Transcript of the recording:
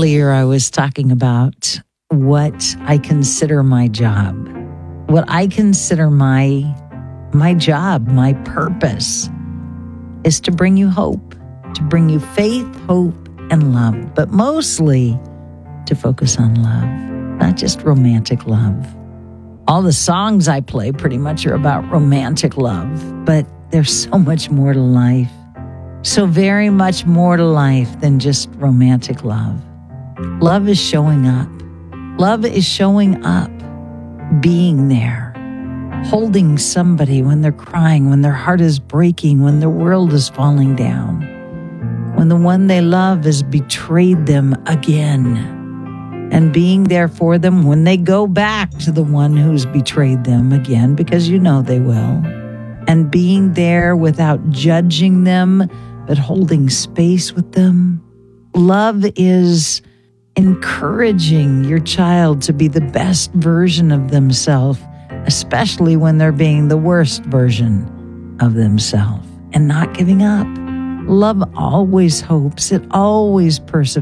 Earlier, I was talking about what I consider my job. What I consider my job, my purpose, is to bring you hope, to bring you faith, hope, and love, but mostly to focus on love, not just romantic love. All the songs I play pretty much are about romantic love, but there's so much more to life. So very much more to life than just romantic love. Love is showing up. Love is showing up, being there, holding somebody when they're crying, when their heart is breaking, when the world is falling down, when the one they love has betrayed them again, and being there for them when they go back to the one who's betrayed them again, because you know they will, and being there without judging them, but holding space with them. Love is encouraging your child to be the best version of themselves, especially when they're being the worst version of themselves, and not giving up. Love always hopes. It always perseveres.